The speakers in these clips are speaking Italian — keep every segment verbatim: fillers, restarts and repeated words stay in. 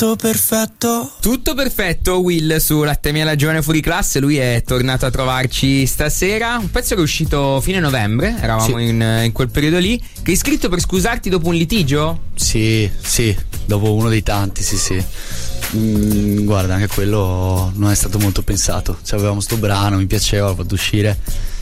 tutto perfetto. Tutto perfetto, Will su Latte Miele Giovane Fuori Classe. Lui è tornato a trovarci stasera. Un pezzo che è uscito fine novembre. Eravamo sì. in, in quel periodo lì. Che hai scritto per scusarti dopo un litigio? Sì, sì, dopo uno dei tanti, sì, sì. Mm, guarda, anche quello non è stato molto pensato. Cioè, avevamo sto brano, mi piaceva, l'ho fatto uscire.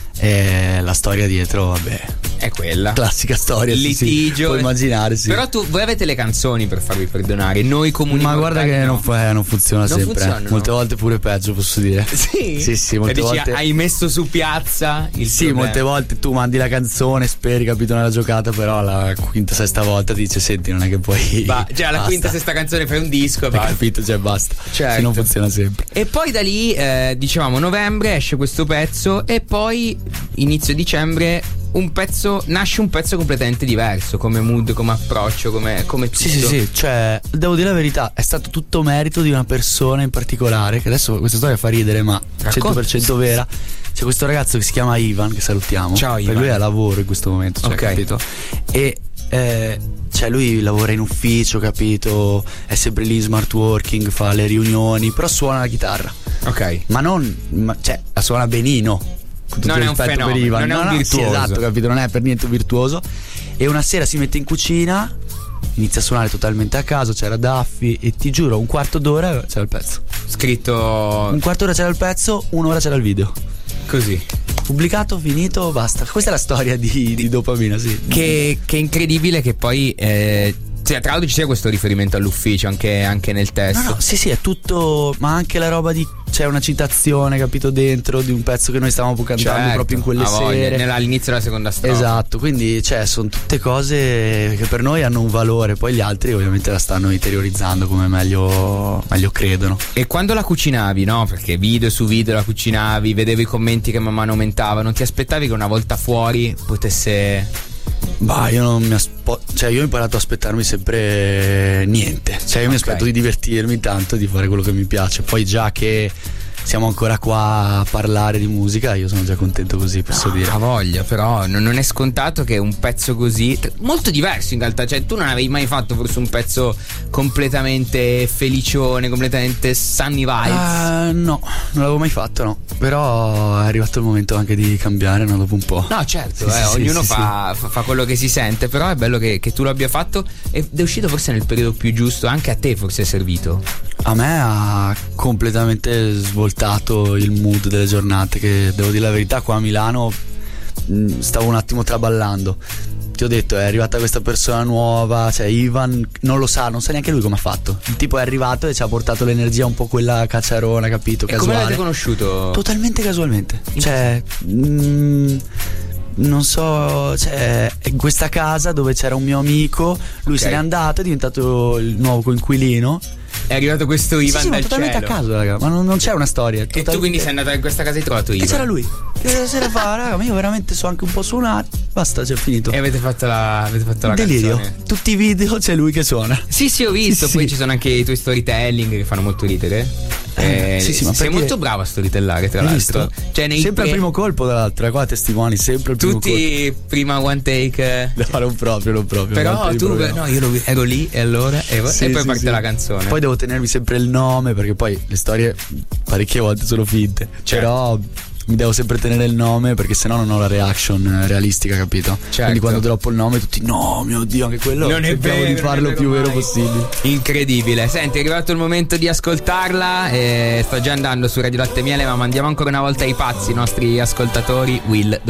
E la storia dietro, vabbè, è quella classica storia, litigio, sì, puoi immaginare, sì. Però tu, voi avete le canzoni per farvi perdonare. Noi comuni ma guarda che no. non, fa, non funziona non sempre funziona, molte no. volte pure peggio, posso dire. Sì, sì, sì, molte dici, volte hai messo su piazza il sì, problema. Molte volte tu mandi la canzone, speri, capito, nella giocata, però alla quinta sesta volta ti dice senti, non è che poi ba- cioè alla basta. Quinta sesta canzone fai un disco, hai capito, cioè basta, certo. Se non funziona sempre. E poi da lì eh, dicevamo novembre esce questo pezzo e poi inizio dicembre un pezzo, nasce un pezzo completamente diverso, come mood, come approccio, come, come tutto. Sì, sì, sì, cioè devo dire la verità, è stato tutto merito di una persona in particolare, che adesso questa storia fa ridere, ma Racconti. cento per cento vera. C'è questo ragazzo che si chiama Ivan, che salutiamo. Ciao Ivan. Per lui è a lavoro in questo momento, cioè, okay. capito? E eh, cioè lui lavora in ufficio, capito? È sempre lì in smart working, fa le riunioni, però suona la chitarra. Ok. Ma non, ma, cioè la suona benino. Non è un fenomeno, per Ivan. non è un no, virtuoso. Sì, esatto, capito, non è per niente virtuoso. E una sera si mette in cucina, inizia a suonare totalmente a caso, c'era Daffy e ti giuro un quarto d'ora c'era il pezzo. Scritto un quarto d'ora c'era il pezzo, un'ora c'era il video. Così. Pubblicato, finito, basta. Questa è la storia di, di Dopamina, sì. Che, che incredibile che poi eh, cioè, tra l'altro ci sia questo riferimento all'ufficio anche, anche nel testo. No, no, sì, sì, è tutto, ma anche la roba di c'è una citazione, capito, dentro di un pezzo che noi stavamo cantando, certo, proprio in quelle sere, voglia, all'inizio della seconda strofa. Esatto, quindi cioè sono tutte cose che per noi hanno un valore, poi gli altri ovviamente la stanno interiorizzando come meglio, meglio credono. E quando la cucinavi, no? Perché video su video la cucinavi, vedevi i commenti che man mano aumentavano, ti aspettavi che una volta fuori potesse... Bah, io non mi aspo- cioè io ho imparato a aspettarmi sempre niente. Cioè io okay. mi aspetto di divertirmi tanto, di fare quello che mi piace. Poi già che siamo ancora qua a parlare di musica, io sono già contento così, posso no, dire. Ha voglia, però non è scontato che un pezzo così, molto diverso in realtà, cioè tu non avevi mai fatto forse un pezzo completamente felicione, completamente sunny vibes? Uh, no, non l'avevo mai fatto, no. Però è arrivato il momento anche di cambiare, no, dopo un po'. No, certo, sì, eh, sì, ognuno sì, fa, sì. fa quello che si sente, però è bello che, che tu l'abbia fatto ed è uscito forse nel periodo più giusto, anche a te forse è servito. A me ha completamente svoltato il mood delle giornate, che devo dire la verità, qua a Milano mh, stavo un attimo traballando. Ti ho detto, è arrivata questa persona nuova, cioè Ivan non lo sa, non sa neanche lui come ha fatto. Il tipo è arrivato e ci ha portato l'energia un po' quella cacciarona, capito? E casuale. come l'avete conosciuto? Totalmente casualmente. Cioè mh, non so, cioè in questa casa dove c'era un mio amico, lui okay. se n'è andato, è diventato il nuovo coinquilino. È arrivato questo Ivan sì, sì, dal totalmente cielo. a caso, raga, ma non, non c'è una storia. Totalmente... E tu quindi sei andato in questa casa e hai trovato Ivan? E c'era lui. Che se ne fa, raga, ma io veramente so anche un po' suonare. Basta, c'è finito. E avete fatto la, avete fatto la delirio. canzone. Tutti i video c'è lui che suona. Sì, sì, ho visto. Sì, Poi sì. ci sono anche i tuoi storytelling che fanno molto ridere. Eh, eh, sì, sì, ma sei perché... molto bravo a storytellare, tra l'altro. Cioè, nei sempre pre... al primo colpo, tra l'altro, eh, qua testimoni, sempre il primo Tutti colpo. Tutti prima one take. No, non proprio, non proprio. Però tu, no, io lo, ero lì e allora e, sì, e poi sì, parte sì. la canzone. Poi devo tenermi sempre il nome, perché poi le storie parecchie volte sono finte. Certo. Però mi devo sempre tenere il nome, perché sennò non ho la reaction realistica, capito? Certo. Quindi quando droppo il nome tutti no, mio Dio, anche quello non è vero, di farlo il più mai. vero possibile. Incredibile. Senti, è arrivato il momento di ascoltarla e sto già andando su Radio Latte Miele, ma mandiamo ancora una volta ai pazzi i nostri ascoltatori. Will